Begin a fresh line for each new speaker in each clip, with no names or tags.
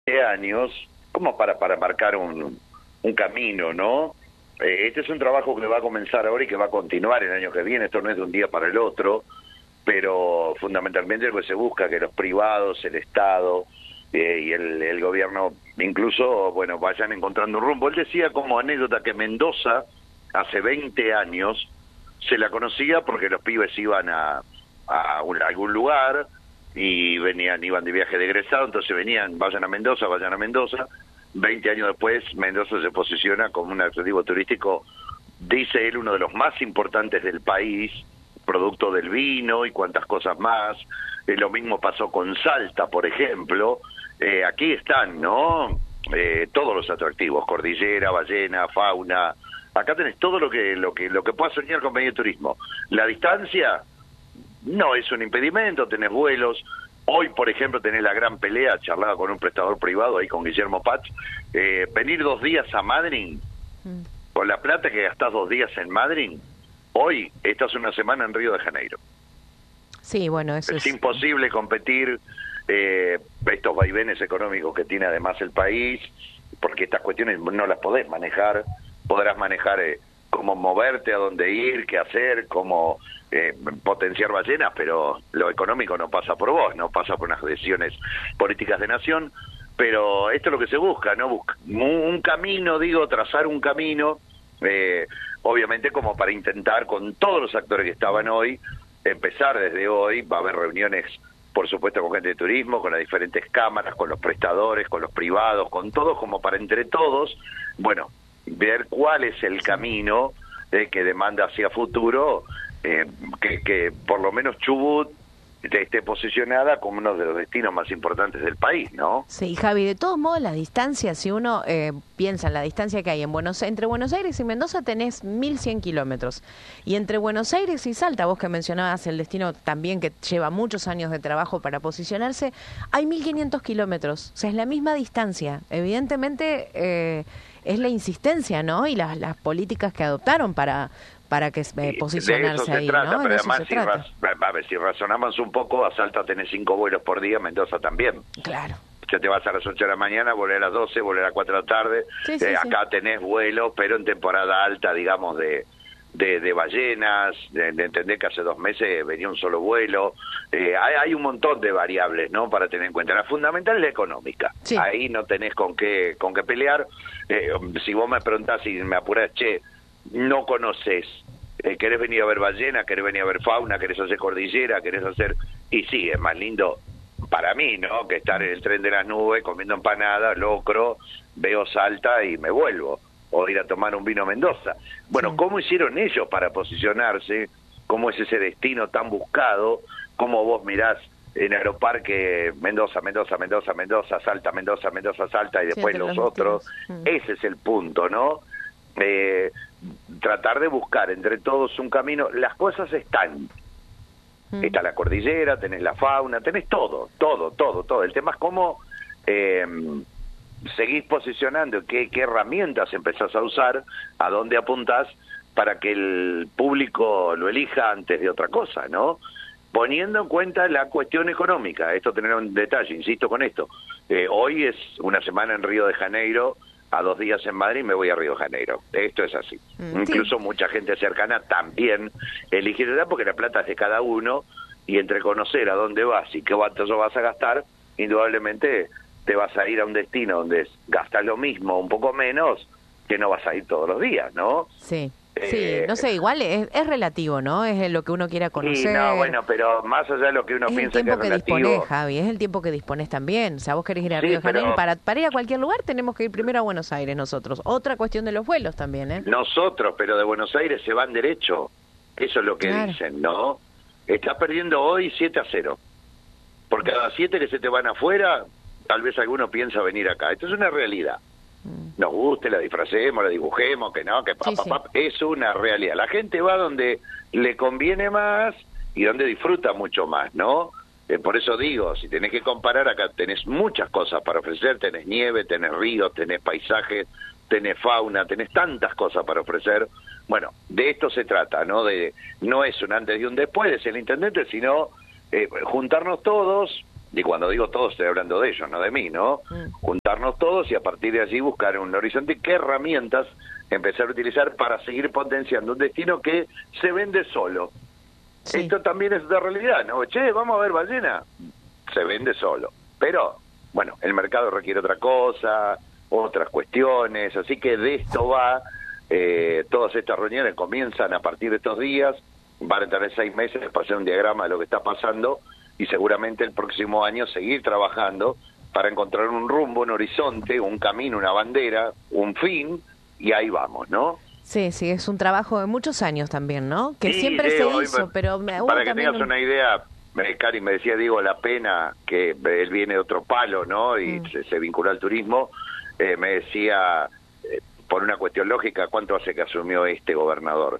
años, como para marcar un camino, ¿no? Este es un trabajo que va a comenzar ahora y que va a continuar el año que viene. Esto no es de un día para el otro, pero fundamentalmente lo que se busca es que los privados, el Estado y el gobierno incluso, bueno, vayan encontrando un rumbo. Él decía como anécdota que Mendoza hace 20 años se la conocía porque los pibes iban a algún lugar y iban de viaje de egresado, entonces venían, vayan a Mendoza, vayan a Mendoza. 20 años después, Mendoza se posiciona como un atractivo turístico, dice él, uno de los más importantes del país, producto del vino y cuantas cosas más. Lo mismo pasó con Salta, por ejemplo. Aquí están, ¿no? Todos los atractivos, cordillera, ballena, fauna. Acá tenés todo lo que puedas soñar con medio de turismo. La distancia no es un impedimento, tenés vuelos. Hoy, por ejemplo, tenés la gran pelea, charlaba con un prestador privado ahí con Guillermo Paz, venir 2 días a Madrid, con la plata que gastás 2 días en Madrid, hoy estás una semana en Río de Janeiro.
Sí, bueno, eso
Es
es...
imposible competir estos vaivenes económicos que tiene además el país, porque estas cuestiones no las podés manejar. Podrás manejar cómo moverte, a dónde ir, qué hacer, cómo potenciar ballenas, pero lo económico no pasa por vos, no pasa por unas decisiones políticas de nación. Pero esto es lo que se busca, ¿no? Un camino, trazar un camino, obviamente como para intentar con todos los actores que estaban hoy, empezar desde hoy. Va a haber reuniones, por supuesto, con gente de turismo, con las diferentes cámaras, con los prestadores, con los privados, con todos, como para entre todos, bueno, ver cuál es el camino que demanda hacia futuro, que por lo menos Chubut esté posicionada como uno de los destinos más importantes del país, ¿no?
Sí, Javi, de todos modos la distancia, si uno piensa en la distancia que hay entre Buenos Aires y Mendoza tenés 1.100 kilómetros, y entre Buenos Aires y Salta, vos que mencionabas el destino también que lleva muchos años de trabajo para posicionarse, hay 1.500 kilómetros, o sea, es la misma distancia. Evidentemente es la insistencia, ¿no? Y las políticas que adoptaron para que posicionarse ahí,
trata,
¿no?
pero
De eso
además
se trata.
a ver, si razonamos un poco, a Salta tenés 5 vuelos por día, Mendoza también.
Claro.
Ya te vas a las 8 de la mañana, volver a las 12, volver a las 4 de la tarde.
Sí, sí, sí.
Acá tenés vuelos, pero en temporada alta, digamos, de ballenas, de entender que hace 2 meses venía un solo vuelo. Hay un montón de variables, ¿no?, para tener en cuenta. La fundamental es la económica.
Sí.
Ahí no tenés con qué pelear. Si vos me preguntás, si me apurás, che, no conoces, querés venir a ver ballena, querés venir a ver fauna, querés hacer cordillera, querés hacer... Y sí, es más lindo para mí, ¿no?, que estar en el tren de las nubes comiendo empanadas, locro, veo Salta y me vuelvo, o ir a tomar un vino a Mendoza. Bueno,
Sí.
¿cómo hicieron ellos para posicionarse? ¿Cómo es ese destino tan buscado? ¿Cómo vos mirás en Aeroparque Mendoza, Mendoza, Mendoza, Mendoza, Salta, Mendoza, Mendoza, Salta, y
Sí,
después
entre
los
los
otros?
destinos.
Ese es el punto, ¿no? Tratar de buscar entre todos un camino. Las cosas están. Está la cordillera, tenés la fauna, tenés todo. El tema es cómo seguís posicionando, qué herramientas empezás a usar, a dónde apuntás para que el público lo elija antes de otra cosa, ¿no? Poniendo en cuenta la cuestión económica. Esto tener un detalle, insisto con esto. Hoy es una semana en Río de Janeiro, a 2 días en Madrid me voy a Río de Janeiro. Esto es así. Incluso
Sí.
mucha gente cercana también elige edad, porque la plata es de cada uno, y entre conocer a dónde vas y qué cuánto vas a gastar, indudablemente te vas a ir a un destino donde gastas lo mismo, un poco menos, que no vas a ir todos los días, ¿no?
Sí, sí, no sé, igual es relativo, ¿no? Es lo que uno quiera conocer.
Y no, bueno, pero más allá de lo que uno
Es el
piensa que
tiempo
es
que
relativo...
disponés, Javi, es el tiempo que disponés también. O sea, vos querés ir a
Sí,
Río de Janeiro,
pero
para ir a cualquier lugar tenemos que ir primero a Buenos Aires nosotros. Otra cuestión de los vuelos también, ¿eh?
nosotros, pero de Buenos Aires se van derecho. Eso es lo que
Claro.
dicen, ¿no? Estás perdiendo hoy 7-0. Por cada 7 que se te van afuera, tal vez alguno piensa venir acá. Esto es una realidad. Nos guste, la disfracemos, la dibujemos, que no, que
Sí, sí.
es una realidad. La gente va donde le conviene más y donde disfruta mucho más, ¿no? Por eso digo, si tenés que comparar, acá tenés muchas cosas para ofrecer, tenés nieve, tenés ríos, tenés paisajes, tenés fauna, tenés tantas cosas para ofrecer. Bueno, de esto se trata, ¿no? No es un antes y un después, es el intendente, sino juntarnos todos, y cuando digo todos estoy hablando de ellos, no de mí, ¿no? Juntarnos todos y a partir de allí buscar un horizonte, qué herramientas empezar a utilizar para seguir potenciando un destino que se vende solo. Sí. Esto también es otra realidad, ¿no? Che, vamos a ver ballena, se vende solo. Pero, bueno, el mercado requiere otra cosa, otras cuestiones, así que de esto va, todas estas reuniones comienzan a partir de estos días, van a tener 6 meses para hacer un diagrama de lo que está pasando y seguramente el próximo año seguir trabajando para encontrar un rumbo, un horizonte, un camino, una bandera, un fin, y ahí vamos, ¿no?
Sí, sí, es un trabajo de muchos años también, ¿no? Que sí, siempre se hizo, pero...
Para que tengas una idea, Cari me decía, digo, la pena, que él viene de otro palo, ¿no? Y se vinculó al turismo, me decía, por una cuestión lógica, ¿cuánto hace que asumió este gobernador?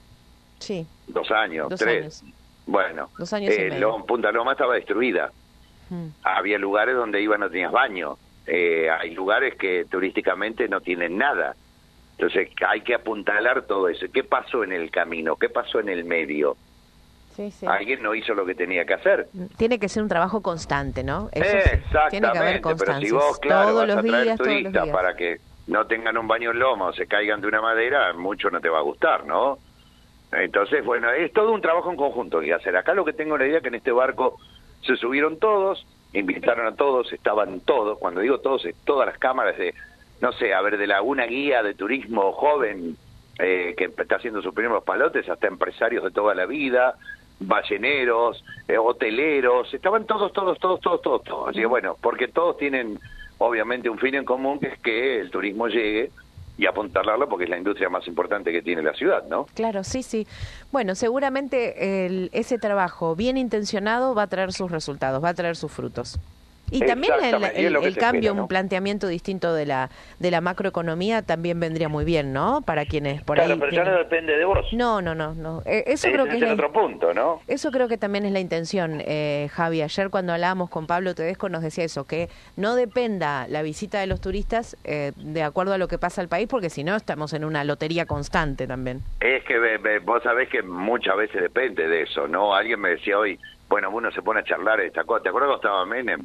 Sí.
2 años,
2
3.
años.
Bueno,
2 años y medio.
Punta Loma estaba destruida. Había lugares donde iba no tenías baño. Hay lugares que turísticamente no tienen nada. Entonces hay que apuntalar todo eso. ¿Qué pasó en el camino? ¿Qué pasó en el medio?
Sí, sí.
Alguien no hizo lo que tenía que hacer.
Tiene que ser un trabajo constante, ¿no?
Eso exactamente,
tiene que haber constancia.
Pero si vos, claro,
todos
vas
los
a traer
días,
turistas para que no tengan un baño en loma o se caigan de una madera, mucho no te va a gustar, ¿no? Entonces, bueno, es todo un trabajo en conjunto que hacer. Acá lo que tengo la idea que en este barco se subieron todos, invitaron a todos, estaban todos, cuando digo todos, es todas las cámaras de, no sé, a ver, de una guía de turismo joven que está haciendo sus primeros palotes, hasta empresarios de toda la vida, balleneros, hoteleros, estaban todos. Así que bueno, porque todos tienen obviamente un fin en común, que es que el turismo llegue y apuntalarlo porque es la industria más importante que tiene la ciudad, ¿no?
Claro, sí, sí. Bueno, seguramente ese trabajo bien intencionado va a traer sus resultados, va a traer sus frutos. Y también el cambio, ¿no? Un planteamiento distinto de la macroeconomía también vendría muy bien, ¿no? Para quienes por ahí...
Claro, pero ya no depende de vos.
No. Eso creo que es
otro punto, ¿no?
Eso creo que también es la intención, Javi. Ayer cuando hablábamos con Pablo Tedesco nos decía eso, que no dependa la visita de los turistas de acuerdo a lo que pasa al país, porque si no estamos en una lotería constante también. Es
que vos sabés que muchas veces depende de eso, ¿no? Alguien me decía hoy, bueno, uno se pone a charlar esta cosa. ¿Te acuerdas cuando estaba Menem?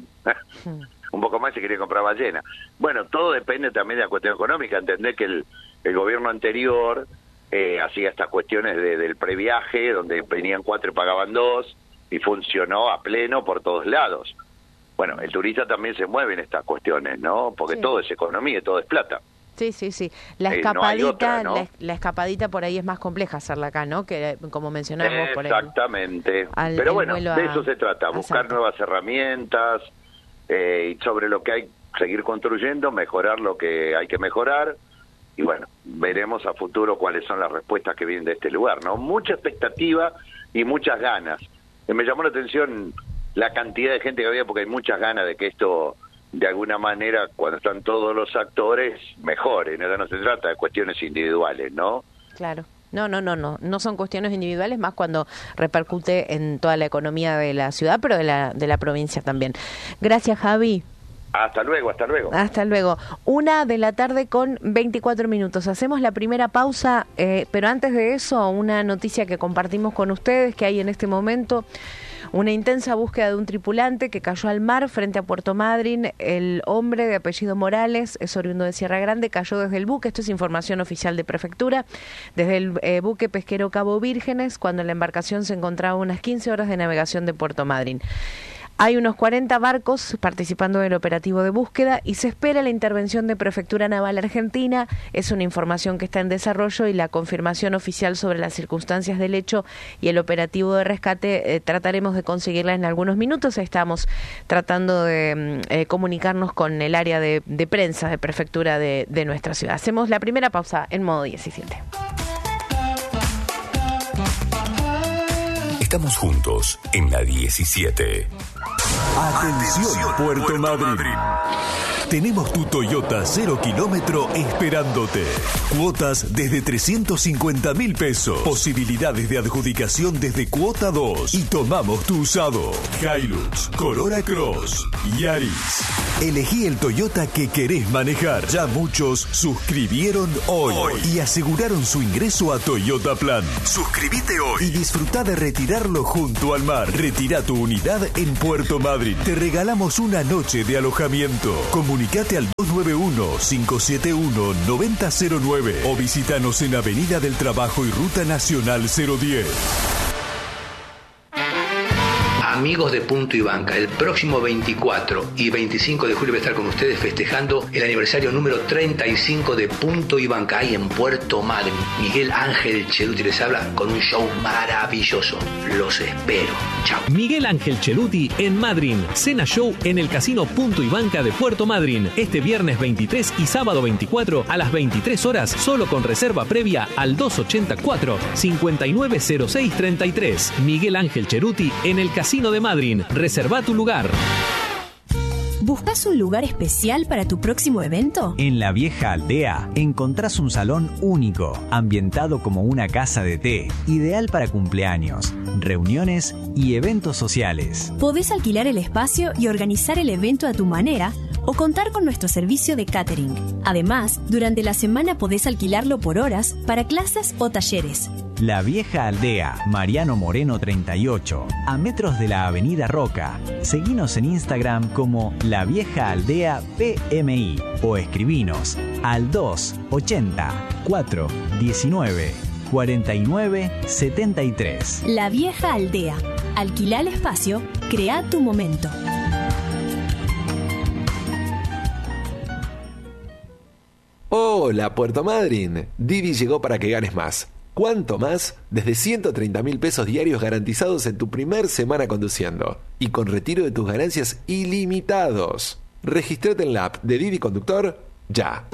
Un poco más se quería comprar ballena. Bueno, todo depende también de la cuestión económica. Entender que el gobierno anterior hacía estas cuestiones del previaje, donde venían 4 y pagaban 2, y funcionó a pleno por todos lados. Bueno, el turista también se mueve en estas cuestiones, ¿no? Porque todo es economía, todo es plata.
Sí. La escapadita,
no otra, ¿no?
la escapadita por ahí es más compleja hacerla acá, ¿no? Que como mencionamos por
exactamente. Pero bueno, de eso se trata, buscar nuevas herramientas y sobre lo que hay seguir construyendo, mejorar lo que hay que mejorar y bueno, veremos a futuro cuáles son las respuestas que vienen de este lugar, ¿no? Mucha expectativa y muchas ganas. Me llamó la atención la cantidad de gente que había porque hay muchas ganas de que esto de alguna manera, cuando están todos los actores, mejore. No se trata de cuestiones individuales, ¿no?
Claro. No son cuestiones individuales, más cuando repercute en toda la economía de la ciudad, pero de la provincia también. Gracias, Javi.
Hasta luego.
Hasta luego. 1:24 p.m. Hacemos la primera pausa, pero antes de eso, una noticia que compartimos con ustedes, que hay en este momento una intensa búsqueda de un tripulante que cayó al mar frente a Puerto Madryn. El hombre de apellido Morales, es oriundo de Sierra Grande, cayó desde el buque, esto es información oficial de Prefectura, desde el buque pesquero Cabo Vírgenes, cuando la embarcación se encontraba a unas 15 horas de navegación de Puerto Madryn. Hay unos 40 barcos participando del operativo de búsqueda y se espera la intervención de Prefectura Naval Argentina. Es una información que está en desarrollo y la confirmación oficial sobre las circunstancias del hecho y el operativo de rescate trataremos de conseguirla en algunos minutos. Estamos tratando de comunicarnos con el área de prensa de Prefectura de nuestra ciudad. Hacemos la primera pausa en modo 17.
Estamos juntos en la 17. Atención, Puerto Madryn. Tenemos tu Toyota 0 kilómetro esperándote. Cuotas desde 350.000 pesos. Posibilidades de adjudicación desde cuota 2. Y tomamos tu usado. Hilux, Corolla Cross, Yaris. Elegí el Toyota que querés manejar. Ya muchos suscribieron hoy y aseguraron su ingreso a Toyota Plan. Suscríbete hoy y disfruta de retirarlo junto al mar. Retira tu unidad en Puerto Madryn. Te regalamos una noche de alojamiento. Comunicate al 291-571-9009 o visítanos en Avenida del Trabajo y Ruta Nacional 010.
Amigos de Punto y Banca, el próximo 24 y 25 de julio voy a estar con ustedes festejando el aniversario número 35 de Punto y Banca, ahí en Puerto Madryn. Miguel Ángel Cheruti les habla con un show maravilloso. Los espero. Chao.
Miguel Ángel Cheruti en Madryn. Cena show en el Casino Punto y Banca de Puerto Madryn. Este viernes 23 y sábado 24 a las 23 horas, solo con reserva previa al 284-590633. Miguel Ángel Cheruti en el Casino de Madryn. Reserva tu lugar.
¿Buscas un lugar especial para tu próximo evento?
En La Vieja Aldea encontrás un salón único, ambientado como una casa de té, ideal para cumpleaños, reuniones y eventos sociales.
Podés alquilar el espacio y organizar el evento a tu manera o contar con nuestro servicio de catering. Además, durante la semana podés alquilarlo por horas para clases o talleres.
La Vieja Aldea, Mariano Moreno 38, a metros de la Avenida Roca. Seguinos en Instagram como La Vieja Aldea PMI o escribinos al 280-419-4973.
La Vieja Aldea. Alquila el espacio, crea tu momento.
Hola Puerto Madryn, Didi llegó para que ganes más. ¿Cuánto más? Desde 130.000 pesos diarios garantizados en tu primer semana conduciendo y con retiro de tus ganancias ilimitados. Regístrate en la app de Didi Conductor ya.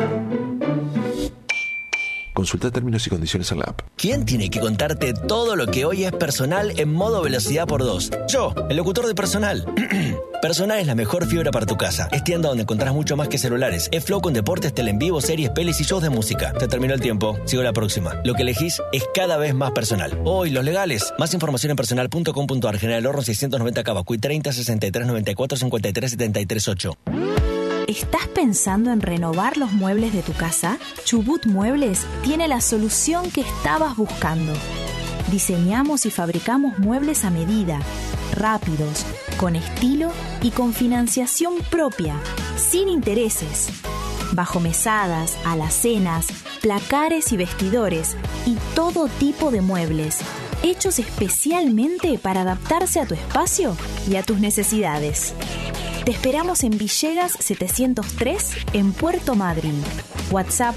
Consulta términos y condiciones en la app.
¿Quién tiene que contarte todo lo que hoy es Personal en modo velocidad por 2? Yo, el locutor de Personal. Personal es la mejor fibra para tu casa. Es tienda donde encontrás mucho más que celulares. Es flow con deportes, tele en vivo, series, pelis y shows de música. Se terminó el tiempo. Sigo la próxima. Lo que elegís es cada vez más Personal. Hoy, los legales. Más información en personal.com.ar. General Horno 690 Cavacuy 30 63 94 53 73 8.
¿Estás pensando en renovar los muebles de tu casa? Chubut Muebles tiene la solución que estabas buscando. Diseñamos y fabricamos muebles a medida, rápidos, con estilo y con financiación propia, sin intereses. Bajo mesadas, alacenas, placares y vestidores y todo tipo de muebles, hechos especialmente para adaptarse a tu espacio y a tus necesidades. Te esperamos en Villegas 703 en Puerto Madryn. WhatsApp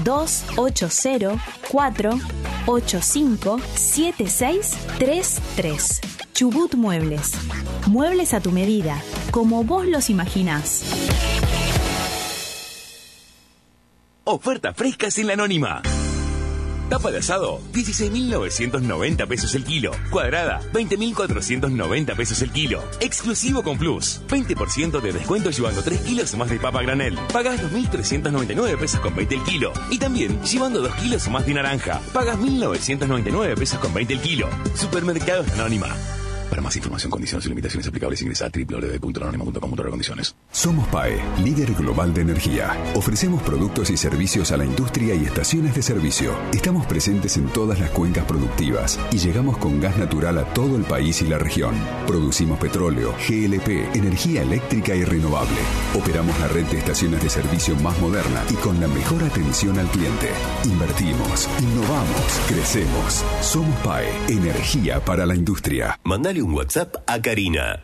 280-485-7633. Chubut Muebles. Muebles a tu medida, como vos los imaginás.
Oferta frescas en La Anónima. Tapa de asado, 16.990 pesos el kilo. Cuadrada, 20.490 pesos el kilo. Exclusivo con Plus. 20% de descuento llevando 3 kilos o más de papa granel. Pagás 2.399 pesos con 20 el kilo. Y también llevando 2 kilos o más de naranja. Pagas 1.999 pesos con 20 el kilo. Supermercados Anónima. Para más información, condiciones y limitaciones aplicables, ingresa a www.anonima.com.ar/condiciones.
Somos PAE, líder global de energía. Ofrecemos productos y servicios a la industria y estaciones de servicio. Estamos presentes en todas las cuencas productivas y llegamos con gas natural a todo el país y la región. Producimos petróleo, GLP, energía eléctrica y renovable. Operamos la red de estaciones de servicio más moderna y con la mejor atención al cliente. Invertimos, innovamos, crecemos. Somos PAE, energía para la industria.
Mandale un WhatsApp a Karina,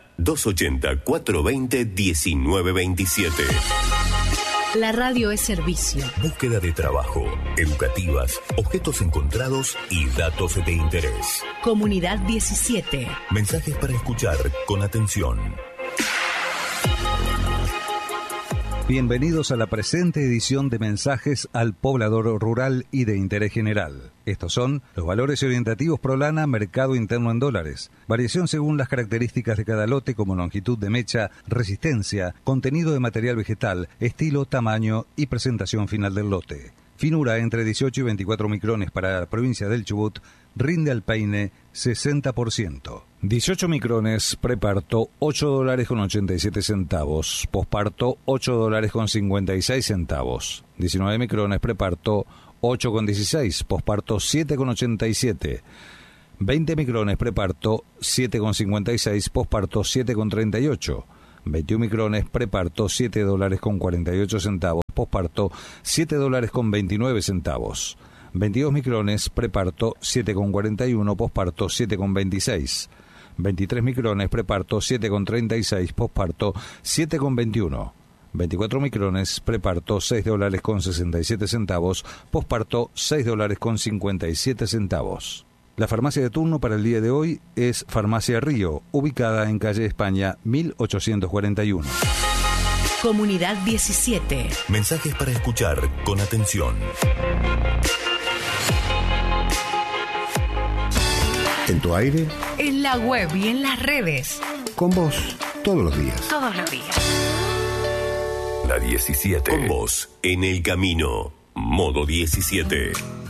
280-420-1927.
La radio es servicio.
Búsqueda de trabajo, educativas, objetos encontrados y datos de interés.
Comunidad 17.
Mensajes para escuchar con atención.
Bienvenidos a la presente edición de Mensajes al Poblador Rural y de Interés General. Estos son los valores orientativos Prolana, mercado interno en dólares. Variación según las características de cada lote como longitud de mecha, resistencia, contenido de material vegetal, estilo, tamaño y presentación final del lote. Finura entre 18 y 24 micrones para la provincia del Chubut, rinde al peine 60%. 18 micrones, preparto $8.87, posparto $8.56. 19 micrones, preparto $8.16, posparto $7.87. 20 micrones, preparto $7.56, posparto $7.38. 21 micrones, preparto $7.48, posparto $7.29. 22 micrones, preparto 7,41, posparto 7,26. 23 micrones, preparto 7,36, posparto 7,21. 24 micrones, preparto $6.67, posparto $6.57. La farmacia de turno para el día de hoy es Farmacia Río, ubicada en calle España 1841.
Comunidad 17.
Mensajes para escuchar con atención.
En tu aire,
En la web y en las redes.
con vos, todos los días.
Todos los días.
La 17. Con vos, en el camino. Modo 17.